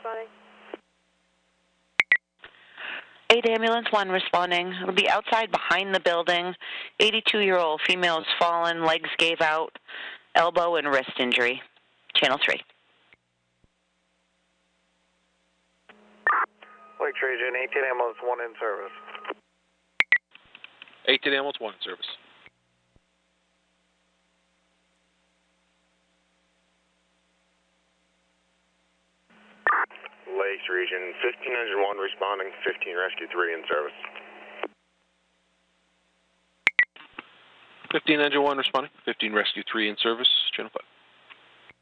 responding. 8 Ambulance 1 responding. It'll be outside behind the building. 82-year-old female has fallen, legs gave out, elbow and wrist injury. Channel 3. Lake Region, 18 Ambulance 1 in service. 18 Ambulance 1 in service. Lakes Region, 1501 responding, 15 Rescue 3 in service. 15 Engine 1 responding, 15 Rescue 3 in service, Channel 5.